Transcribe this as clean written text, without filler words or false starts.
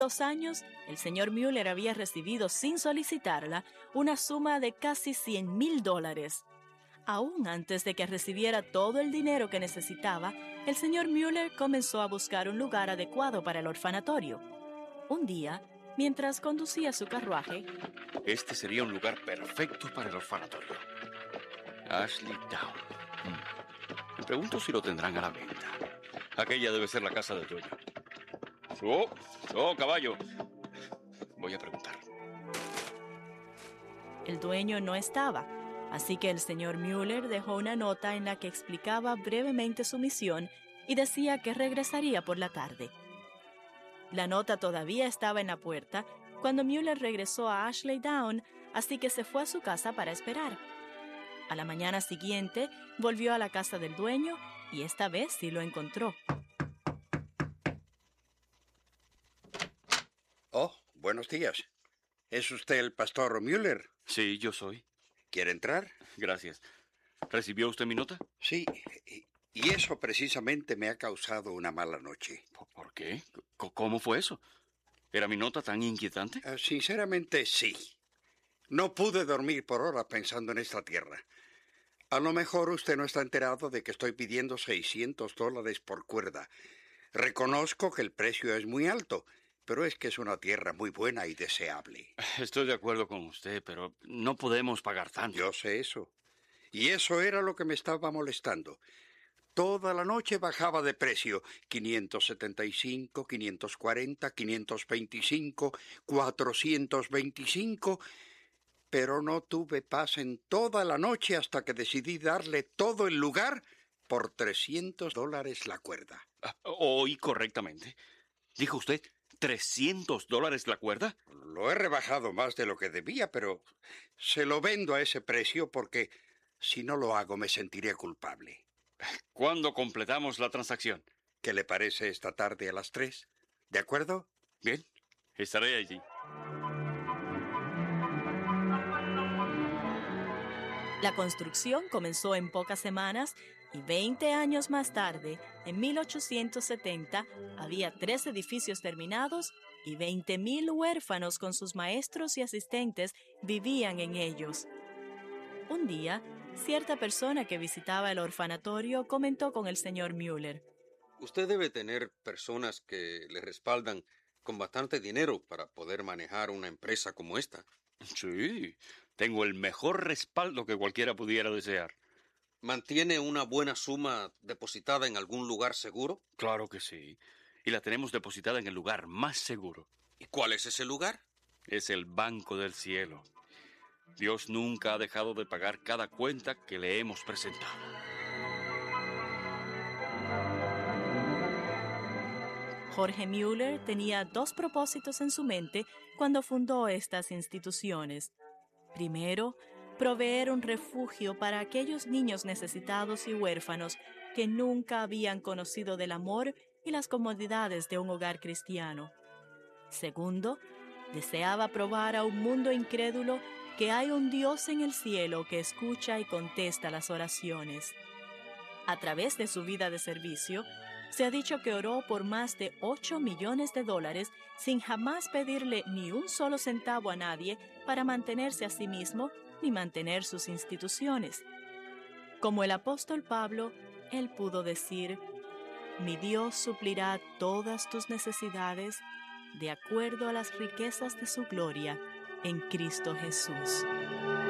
2 años, el señor Mueller había recibido, sin solicitarla, una suma de casi $100,000. Aún antes de que recibiera todo el dinero que necesitaba, el señor Mueller comenzó a buscar un lugar adecuado para el orfanatorio. Un día, mientras conducía su carruaje, este sería un lugar perfecto para el orfanatorio. Ashley Down. Me pregunto si lo tendrán a la venta. Aquella debe ser la casa del dueño. Caballo. Voy a preguntar. el dueño no estaba, así que el señor Mueller dejó una nota en la que explicaba brevemente su misión y decía que regresaría por la tarde. La nota todavía estaba en la puerta cuando Mueller regresó a Ashley Down, así que se fue a su casa para esperar. A la mañana siguiente, volvió a la casa del dueño y esta vez sí lo encontró. Oh, buenos días. ¿Es usted el pastor Mueller? Sí, yo soy. ¿Quiere entrar? Gracias. ¿Recibió usted mi nota? Sí, y eso precisamente me ha causado una mala noche. ¿Por qué? ¿Cómo fue eso? ¿Era mi nota tan inquietante? Sinceramente, sí. No pude dormir por horas pensando en esta tierra. A lo mejor usted no está enterado de que estoy pidiendo $600 por cuerda. Reconozco que el precio es muy alto, pero es que es una tierra muy buena y deseable. Estoy de acuerdo con usted, pero no podemos pagar tanto. Yo sé eso. Y eso era lo que me estaba molestando. Toda la noche bajaba de precio. 575, 540, 525, 425... Pero no tuve paz en toda la noche hasta que decidí darle todo el lugar por $300 la cuerda. Oí correctamente. ¿Dijo usted $300 la cuerda? Lo he rebajado más de lo que debía, pero se lo vendo a ese precio porque si no lo hago me sentiré culpable. ¿Cuándo completamos la transacción? ¿Qué le parece esta tarde a las 3? ¿De acuerdo? Bien, estaré allí. La construcción comenzó en pocas semanas y 20 años más tarde, en 1870, había 3 edificios terminados y 20,000 huérfanos con sus maestros y asistentes vivían en ellos. Un día, cierta persona que visitaba el orfanatorio comentó con el señor Mueller: Usted debe tener personas que le respaldan con bastante dinero para poder manejar una empresa como esta. Sí, tengo el mejor respaldo que cualquiera pudiera desear. ¿Mantiene una buena suma depositada en algún lugar seguro? Claro que sí. Y la tenemos depositada en el lugar más seguro. ¿Y cuál es ese lugar? Es el Banco del Cielo. Dios nunca ha dejado de pagar cada cuenta que le hemos presentado. Jorge Mueller tenía 2 propósitos en su mente cuando fundó estas instituciones. Primero, proveer un refugio para aquellos niños necesitados y huérfanos que nunca habían conocido del amor y las comodidades de un hogar cristiano. Segundo, deseaba probar a un mundo incrédulo que hay un Dios en el cielo que escucha y contesta las oraciones. A través de su vida de servicio, se ha dicho que oró por más de $8 millones sin jamás pedirle ni un solo centavo a nadie para mantenerse a sí mismo ni mantener sus instituciones. Como el apóstol Pablo, él pudo decir: «Mi Dios suplirá todas tus necesidades de acuerdo a las riquezas de su gloria en Cristo Jesús».